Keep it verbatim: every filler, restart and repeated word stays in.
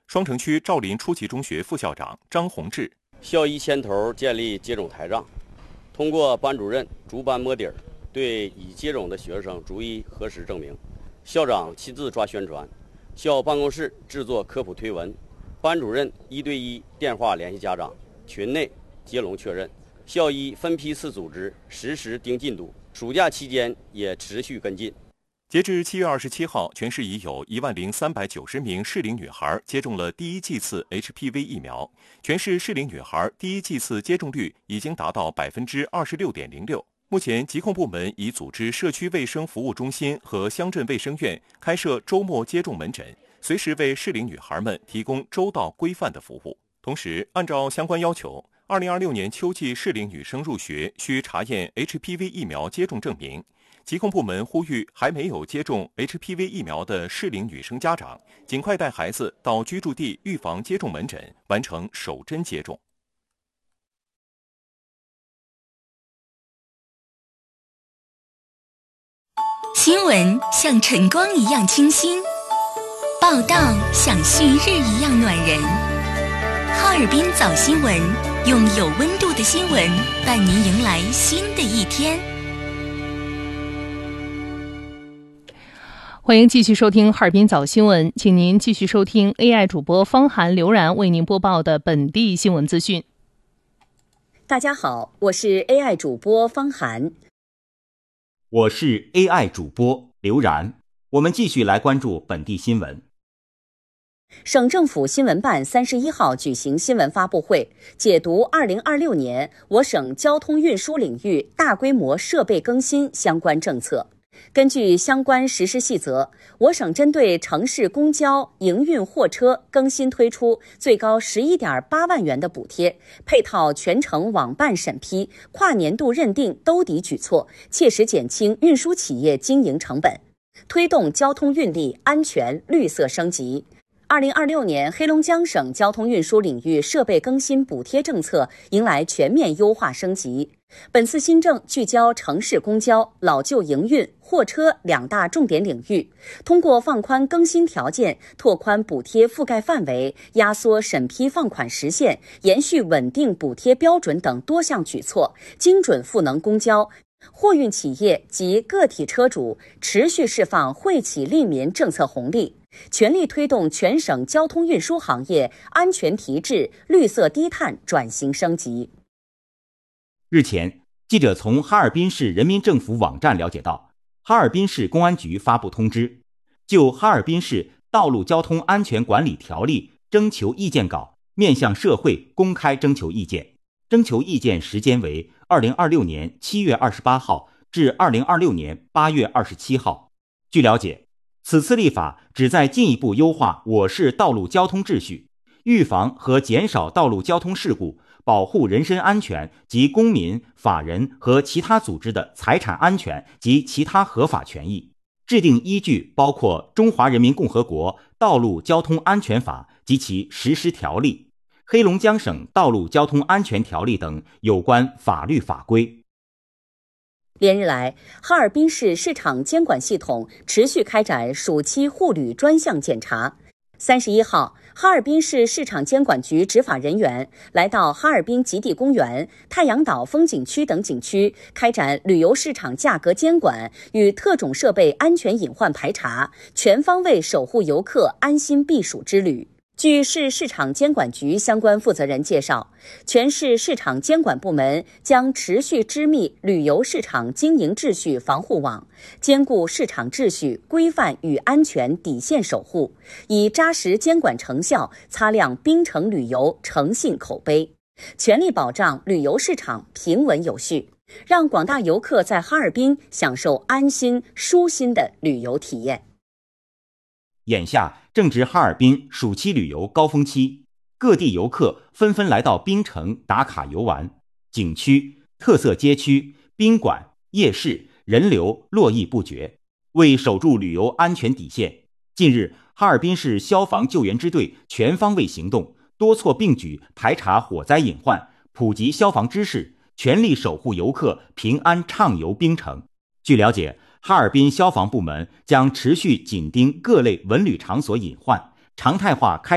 双城区兆林初级中学副校长张宏志， 校医牵头建立接种台账，通过班主任逐班摸底儿，对已接种的学生逐一核实证明。校长亲自抓宣传，校办公室制作科普推文，班主任一对一电话联系家长，群内接龙确认。校医分批次组织，实时盯进度。暑假期间也持续跟进。 截至七月二十七号，全市已有一万零三百九十名适龄女孩接种了第一剂次 H P V 疫苗，全市适龄女孩第一剂次接种率已经达到百分之二十六点零六。目前，疾控部门已组织社区卫生服务中心和乡镇卫生院开设周末接种门诊，随时为适龄女孩们提供周到规范的服务。同时，按照相关要求，二零二六年秋季适龄女生入学需查验 H P V 疫苗接种证明。疾控部门呼吁还没有接种 H P V 疫苗的适龄女生家长，尽快带孩子到居住地预防接种门诊完成首针接种。 新闻像晨光一样清新，报道像旭日一样暖人。哈尔滨早新闻，用有温度的新闻伴您迎来新的一天。 欢迎继续收听哈尔滨早新闻，请您继续收听 A I 主播方涵、刘然为您播报的本地新闻资讯。 大家好，我是 A I 主播方涵。 我是 A I 主播刘然，我们继续来关注本地新闻。 省政府新闻办三十一号举行新闻发布会，解读二零二六年我省交通运输领域大规模设备更新相关政策。根据相关实施细则，我省针对城市公交营运货车更新推出最高 十一点八万元的补贴，配套全程网办审批、跨年度认定兜底举措，切实减轻运输企业经营成本，推动交通运力安全绿色升级。二零二六年，黑龙江省交通运输领域设备更新补贴政策迎来全面优化升级。本次新政聚焦城市公交、老旧营运、货车两大重点领域，通过放宽更新条件、拓宽补贴覆盖范围、压缩审批放款时限、延续稳定补贴标准等多项举措，精准赋能公交、货运企业及个体车主，持续释放惠企利民政策红利，全力推动全省交通运输行业安全提质、绿色低碳转型升级。 日前，记者从哈尔滨市人民政府网站了解到，哈尔滨市公安局发布通知，就哈尔滨市道路交通安全管理条例征求意见稿面向社会公开征求意见，征求意见时间为二零二六年七月二十八号至二零二六年八月二十七号。据了解，此次立法旨在进一步优化我市道路交通秩序，预防和减少道路交通事故，保护人身安全及公民、法人和其他组织的财产安全及其他合法权益，制定依据包括《中华人民共和国道路交通安全法》及其实施条例、黑龙江省道路交通安全条例等有关法律法规。 连日来，哈尔滨市市场监管系统持续开展暑期护旅专项检查。三十一号，哈尔滨市市场监管局执法人员来到哈尔滨极地公园、太阳岛风景区等景区，开展旅游市场价格监管与特种设备安全隐患排查，全方位守护游客安心避暑之旅。据市市场监管局相关负责人介绍，全市市场监管部门将持续织密旅游市场经营秩序防护网，兼顾市场秩序、规范与安全底线守护，以扎实监管成效擦亮滨城旅游诚信口碑，全力保障旅游市场平稳有序，让广大游客在哈尔滨享受安心舒心的旅游体验。 眼下正值哈尔滨暑期旅游高峰期，各地游客纷纷来到滨城打卡游玩，景区、特色街区、宾馆、夜市人流络绎不绝。为守住旅游安全底线，近日哈尔滨市消防救援支队全方位行动，多措并举排查火灾隐患，普及消防知识，全力守护游客平安畅游滨城。据了解，哈尔滨消防部门将持续紧盯各类文旅场所隐患，常态化开